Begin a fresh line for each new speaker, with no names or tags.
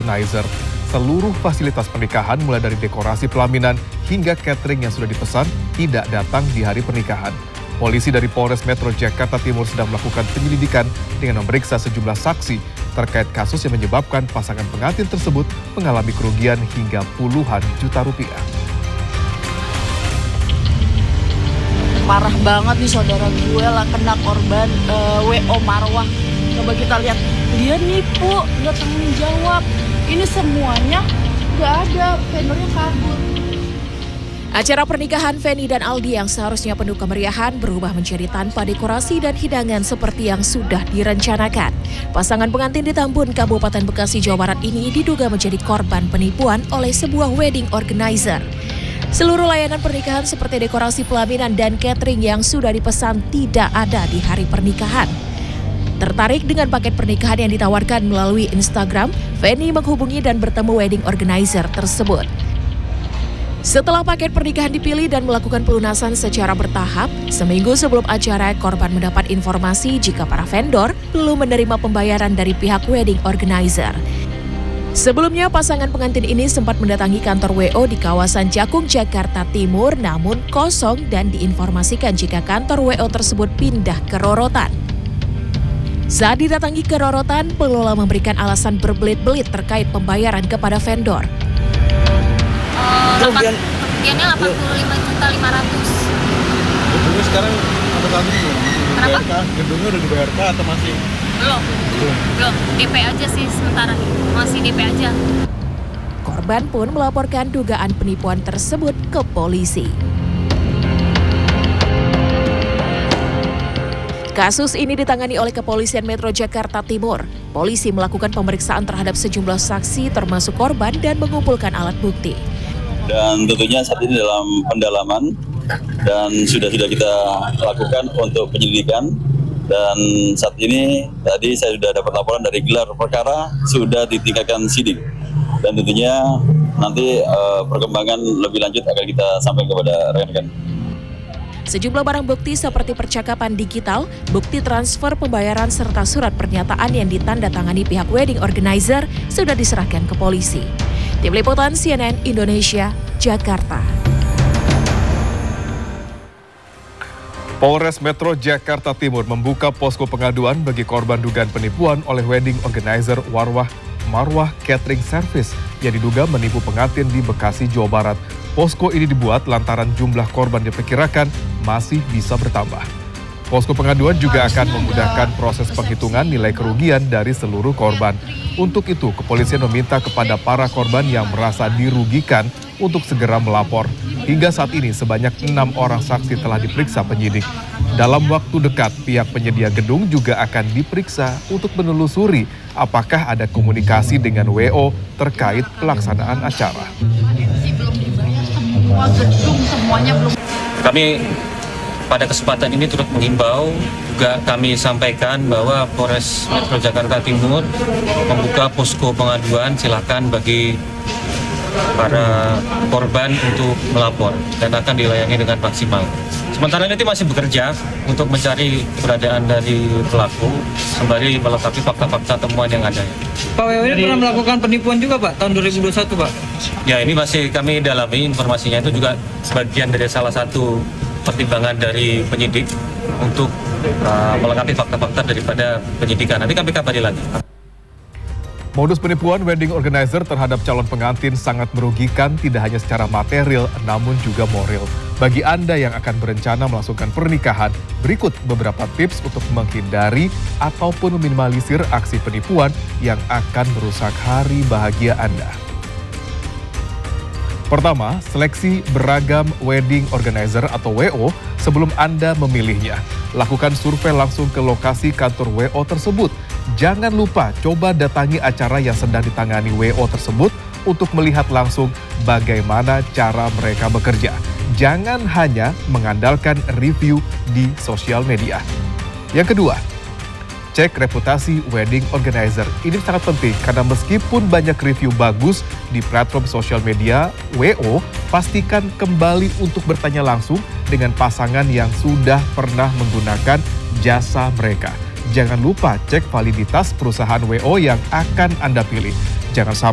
Organizer. Seluruh fasilitas pernikahan mulai dari dekorasi pelaminan hingga catering yang sudah dipesan tidak datang di hari pernikahan. Polisi dari Polres Metro Jakarta Timur sedang melakukan penyelidikan dengan memeriksa sejumlah saksi terkait kasus yang menyebabkan pasangan pengantin tersebut mengalami kerugian hingga puluhan juta rupiah.
Parah banget nih saudara gue lah kena korban WO Marwah. Coba kita lihat, dia nipu, nggak tanggung jawab. Ini semuanya nggak ada, vendornya kabur.
Acara pernikahan Feni dan Aldi yang seharusnya penuh kemeriahan berubah menjadi tanpa dekorasi dan hidangan seperti yang sudah direncanakan. Pasangan pengantin di Tambun, Kabupaten Bekasi, Jawa Barat ini diduga menjadi korban penipuan oleh sebuah wedding organizer. Seluruh layanan pernikahan seperti dekorasi pelaminan dan catering yang sudah dipesan tidak ada di hari pernikahan. Tertarik dengan paket pernikahan yang ditawarkan melalui Instagram, Feni menghubungi dan bertemu wedding organizer tersebut. Setelah paket pernikahan dipilih dan melakukan pelunasan secara bertahap, seminggu sebelum acara, korban mendapat informasi jika para vendor belum menerima pembayaran dari pihak wedding organizer. Sebelumnya, pasangan pengantin ini sempat mendatangi kantor WO di kawasan Jakung, Jakarta Timur, namun kosong dan diinformasikan jika kantor WO tersebut pindah ke Rorotan. Saat didatangi ke Rorotan, pengelola memberikan alasan berbelit-belit terkait pembayaran kepada vendor.
Kerugiannya 85.500.000.
Gedungnya sekarang apa tadi?
Kenapa?
Gedungnya udah dibayar kah atau masih?
Belum. DP aja sih sementara, masih DP aja.
Korban pun melaporkan dugaan penipuan tersebut ke polisi. Kasus ini ditangani oleh Kepolisian Metro Jakarta Timur. Polisi melakukan pemeriksaan terhadap sejumlah saksi termasuk korban dan mengumpulkan alat bukti.
Dan tentunya saat ini dalam pendalaman dan sudah kita lakukan untuk penyelidikan. Dan saat ini tadi saya sudah dapat laporan dari gelar perkara sudah ditingkatkan sidik. Dan tentunya nanti perkembangan lebih lanjut akan kita sampaikan kepada rekan-rekan.
Sejumlah barang bukti seperti percakapan digital, bukti transfer pembayaran serta surat pernyataan yang ditandatangani pihak wedding organizer sudah diserahkan ke polisi. Tim Liputan CNN Indonesia, Jakarta.
Polres Metro Jakarta Timur membuka posko pengaduan bagi korban dugaan penipuan oleh wedding organizer Marwah Catering Service yang diduga menipu pengantin di Bekasi, Jawa Barat. Posko ini dibuat lantaran jumlah korban diperkirakan masih bisa bertambah. Posko pengaduan juga akan memudahkan proses penghitungan nilai kerugian dari seluruh korban. Untuk itu, kepolisian meminta kepada para korban yang merasa dirugikan untuk segera melapor. Hingga saat ini sebanyak 6 orang saksi telah diperiksa penyidik. Dalam waktu dekat, pihak penyedia gedung juga akan diperiksa untuk menelusuri apakah ada komunikasi dengan WO terkait pelaksanaan acara.
Kami pada kesempatan ini turut menghimbau, juga kami sampaikan bahwa Polres Metro Jakarta Timur membuka posko pengaduan, silakan bagi para korban untuk melapor dan akan dilayani dengan maksimal. Sementara ini masih bekerja untuk mencari keberadaan dari pelaku sembari melengkapi fakta-fakta temuan yang ada.
Pak WO ini pernah melakukan penipuan juga Pak, tahun 2021 Pak?
Ya, ini masih kami dalami informasinya, itu juga sebagian dari salah satu pertimbangan dari penyidik untuk melengkapi fakta-fakta daripada penyidikan. Nanti kami kabari lagi.
Modus penipuan wedding organizer terhadap calon pengantin sangat merugikan tidak hanya secara material namun juga moral. Bagi Anda yang akan berencana melangsungkan pernikahan, berikut beberapa tips untuk menghindari ataupun meminimalisir aksi penipuan yang akan merusak hari bahagia Anda. Pertama, seleksi beragam wedding organizer atau WO sebelum Anda memilihnya. Lakukan survei langsung ke lokasi kantor WO tersebut. Jangan lupa coba datangi acara yang sedang ditangani WO tersebut untuk melihat langsung bagaimana cara mereka bekerja. Jangan hanya mengandalkan review di sosial media. Yang kedua, cek reputasi wedding organizer. Ini sangat penting karena meskipun banyak review bagus di platform sosial media WO, pastikan kembali untuk bertanya langsung dengan pasangan yang sudah pernah menggunakan jasa mereka. Jangan lupa cek validitas perusahaan WO yang akan Anda pilih. Jangan sampai